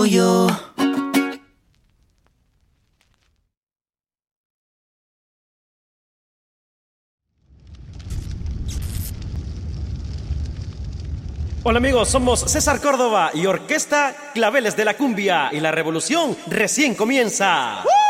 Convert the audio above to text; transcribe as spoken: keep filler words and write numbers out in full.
yo. Hola amigos, somos César Córdoba y Orquesta Claveles de la Cumbia y la revolución recién comienza. ¡Uh!